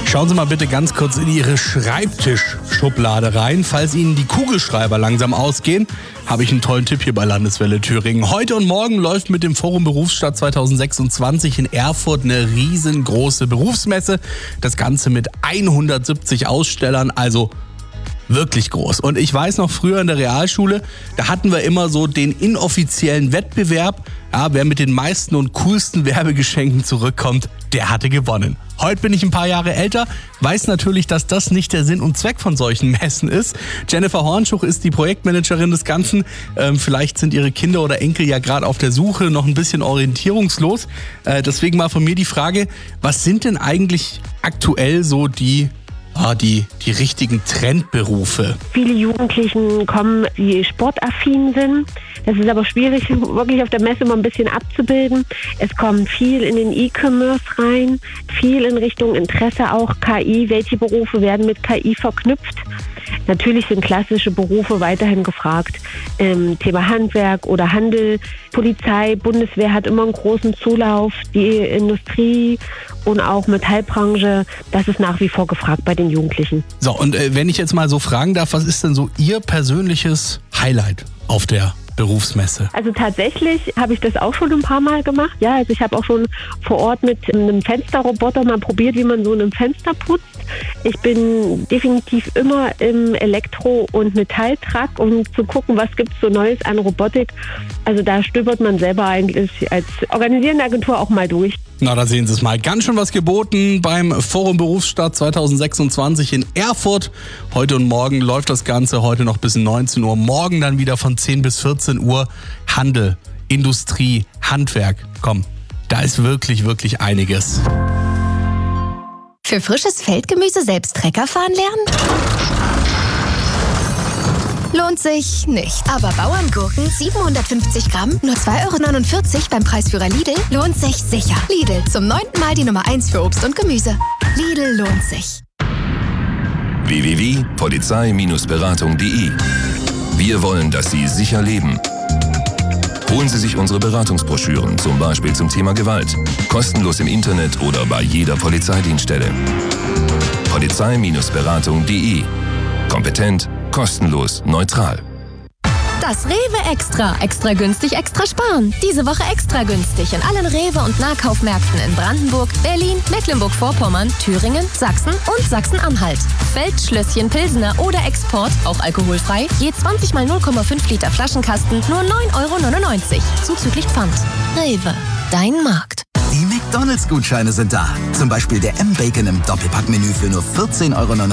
Schauen Sie mal bitte ganz kurz in Ihre Schreibtischschublade rein. Falls Ihnen die Kugelschreiber langsam ausgehen, habe ich einen tollen Tipp hier bei Landeswelle Thüringen. Heute und morgen läuft mit dem Forum Berufsstadt 2026 in Erfurt eine riesengroße Berufsmesse. Das Ganze mit 170 Ausstellern, also wirklich groß. Und ich weiß noch, früher in der Realschule, da hatten wir immer so den inoffiziellen Wettbewerb. Ja, wer mit den meisten und coolsten Werbegeschenken zurückkommt, der hatte gewonnen. Heute bin ich ein paar Jahre älter, weiß natürlich, dass das nicht der Sinn und Zweck von solchen Messen ist. Jennifer Hornschuch ist die Projektmanagerin des Ganzen. Vielleicht sind ihre Kinder oder Enkel ja gerade auf der Suche, noch ein bisschen orientierungslos. Deswegen mal von mir die Frage, was sind denn eigentlich aktuell so die richtigen Trendberufe? Viele Jugendlichen kommen, die sportaffin sind. Das ist aber schwierig, wirklich auf der Messe mal ein bisschen abzubilden. Es kommt viel in den E-Commerce rein, viel in Richtung Interesse auch KI. Welche Berufe werden mit KI verknüpft? Natürlich sind klassische Berufe weiterhin gefragt. Thema Handwerk oder Handel, Polizei, Bundeswehr hat immer einen großen Zulauf. Die Industrie und auch Metallbranche, das ist nach wie vor gefragt bei den Jugendlichen. So, und wenn ich jetzt mal so fragen darf, was ist denn so Ihr persönliches Highlight auf der Berufsmesse? Also tatsächlich habe ich das auch schon ein paar Mal gemacht. Ja, also ich habe auch schon vor Ort mit einem Fensterroboter mal probiert, wie man so ein Fenster putzt. Ich bin definitiv immer im Elektro- und Metalltruck, um zu gucken, was gibt es so Neues an Robotik. Also da stöbert man selber eigentlich als organisierende Agentur auch mal durch. Na, da sehen Sie es mal. Ganz schön was geboten beim Forum Berufsstadt 2026 in Erfurt. Heute und morgen läuft das Ganze, heute noch bis 19 Uhr. Morgen dann wieder von 10 bis 14 Uhr Handel, Industrie, Handwerk. Komm, da ist wirklich, wirklich einiges. Für frisches Feldgemüse selbst Trecker fahren lernen? Lohnt sich nicht. Aber Bauerngurken 750 Gramm, nur 2,49 € beim Preisführer Lidl, lohnt sich sicher. Lidl, zum 9. Mal die Nummer 1 für Obst und Gemüse. Lidl lohnt sich. www.polizei-beratung.de. Wir wollen, dass Sie sicher leben. Holen Sie sich unsere Beratungsbroschüren, zum Beispiel zum Thema Gewalt. Kostenlos im Internet oder bei jeder Polizeidienststelle. Polizei-beratung.de. Kompetent, kostenlos, neutral. Das Rewe Extra. Extra günstig, extra sparen. Diese Woche extra günstig in allen Rewe- und Nahkaufmärkten in Brandenburg, Berlin, Mecklenburg-Vorpommern, Thüringen, Sachsen und Sachsen-Anhalt. Feldschlösschen Pilsener oder Export, auch alkoholfrei, je 20 mal 0,5 Liter Flaschenkasten, nur 9,99 € zuzüglich Pfand. Rewe, dein Markt. Die McDonalds-Gutscheine sind da. Zum Beispiel der M-Bacon im Doppelpackmenü für nur 14,99 €.